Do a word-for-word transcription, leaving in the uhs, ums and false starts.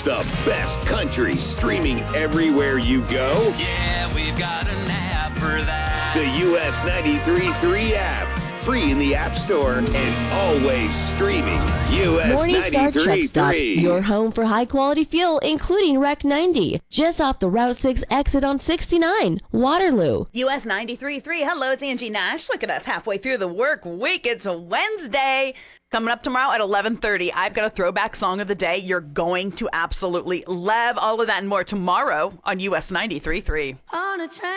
The best country streaming everywhere you go. Yeah, we've got an app for that. The U S ninety-three point three app. Free in the App Store and always streaming. U S Morningstar ninety-three Truck point Stop, three. your home for high-quality fuel, including Rec ninety. Just off the Route six exit on sixty-nine, Waterloo. U S ninety-three point three. Hello, it's Angie Nash. Look at us halfway through the work week. It's a Wednesday. Coming up tomorrow at eleven thirty, I've got a throwback song of the day. You're going to absolutely love all of that and more tomorrow on U S ninety-three point three. On a train.